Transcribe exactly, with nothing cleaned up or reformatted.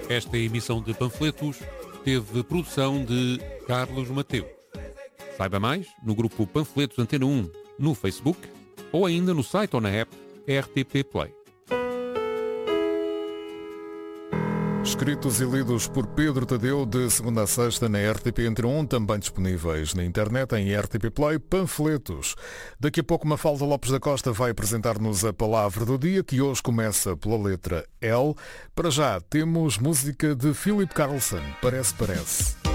Esta emissão de panfletos teve produção de Carlos Mateus. Saiba mais no grupo Panfletos Antena um no Facebook ou ainda no site ou na app R T P Play. Escritos e lidos por Pedro Tadeu de segunda a sexta na R T P Antena um, também disponíveis na internet em R T P Play. Panfletos. Daqui a pouco Mafalda Lopes da Costa vai apresentar-nos a palavra do dia, que hoje começa pela letra L. Para já temos música de Philip Carlson, Parece Parece.